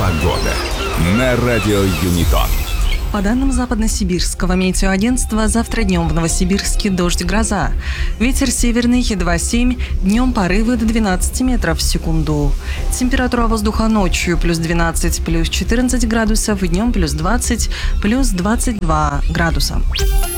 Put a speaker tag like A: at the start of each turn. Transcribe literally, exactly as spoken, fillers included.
A: Погода на радио Юнитон.
B: По данным Западно-Сибирского метеоагентства, завтра днем в Новосибирске дождь, гроза. Ветер северный два семь, днем порывы до двенадцати метров в секунду. Температура воздуха ночью плюс двенадцать, плюс четырнадцать градусов, днем плюс двадцать, плюс двадцать два градуса.